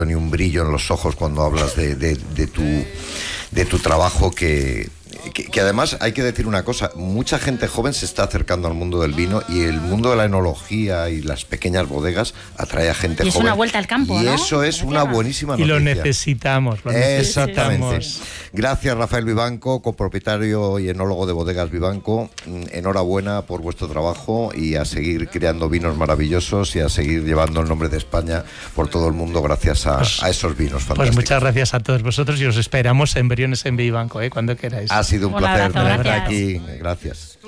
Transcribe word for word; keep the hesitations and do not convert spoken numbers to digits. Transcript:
ni un brillo en los ojos cuando hablas de, de, de, tu, de tu trabajo que... Que, que además hay que decir una cosa, mucha gente joven se está acercando al mundo del vino y el mundo de la enología y las pequeñas bodegas atrae a gente y es joven. una vuelta al campo, y ¿no? eso es una buenísima noticia. Y lo necesitamos, lo necesitamos. Exactamente. Gracias, Rafael Vivanco, copropietario y enólogo de Bodegas Vivanco. Enhorabuena por vuestro trabajo y a seguir creando vinos maravillosos y a seguir llevando el nombre de España por todo el mundo gracias a, pues, a esos vinos fantásticos. Pues muchas gracias a todos vosotros y os esperamos en Briones en Vivanco, ¿eh? Cuando queráis. Ha sido un Un placer abrazo, tenerte gracias. aquí. Gracias.